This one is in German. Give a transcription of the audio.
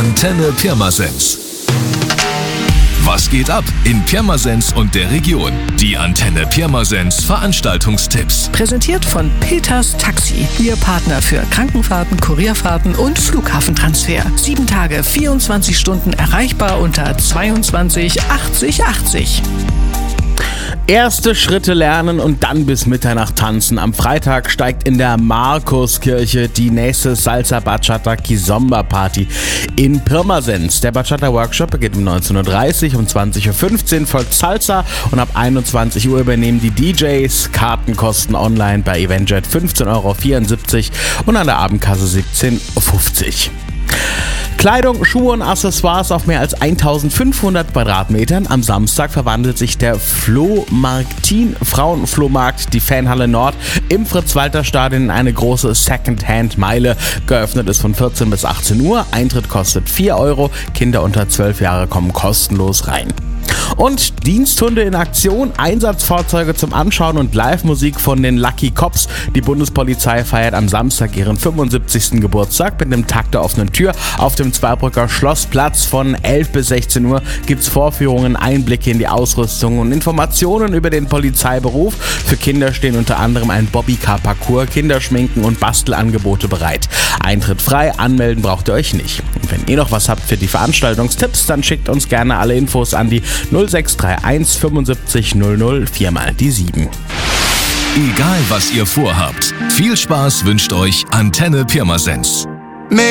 Antenne Pirmasens. Was geht ab in Pirmasens und der Region? Die Antenne Pirmasens Veranstaltungstipps. Präsentiert von Peters Taxi. Ihr Partner für Krankenfahrten, Kurierfahrten und Flughafentransfer. 7 Tage, 24 Stunden erreichbar unter 22 80 80. Erste Schritte lernen und dann bis Mitternacht tanzen. Am Freitag steigt in der Markuskirche die nächste Salsa Bachata Kizomba Party in Pirmasens. Der Bachata Workshop beginnt um 19.30 Uhr, um 20.15 Uhr folgt Salsa und ab 21 Uhr übernehmen die DJs. Karten kosten online bei Eventjet 15,74 € und an der Abendkasse 17,50 €. Kleidung, Schuhe und Accessoires auf mehr als 1500 Quadratmetern. Am Samstag verwandelt sich der Flohmarktin Frauenflohmarkt, die Fanhalle Nord, im Fritz-Walter-Stadion in eine große Second-Hand-Meile. Geöffnet ist von 14 bis 18 Uhr. Eintritt kostet 4 €. Kinder unter 12 Jahre kommen kostenlos rein. Und Diensthunde in Aktion, Einsatzfahrzeuge zum Anschauen und Live-Musik von den Lucky Cops. Die Bundespolizei feiert am Samstag ihren 75. Geburtstag mit einem Tag der offenen Tür auf dem Zweibrücker Schlossplatz. Von 11 bis 16 Uhr gibt's Vorführungen, Einblicke in die Ausrüstung und Informationen über den Polizeiberuf. Für Kinder stehen unter anderem ein Bobbycar-Parcours, Kinderschminken und Bastelangebote bereit. Eintritt frei, anmelden braucht ihr euch nicht. Und wenn ihr noch was habt für die Veranstaltungstipps, dann schickt uns gerne alle Infos an die 0631 75 00 4 mal die 7. Egal was ihr vorhabt, viel Spaß wünscht euch Antenne Pirmasens.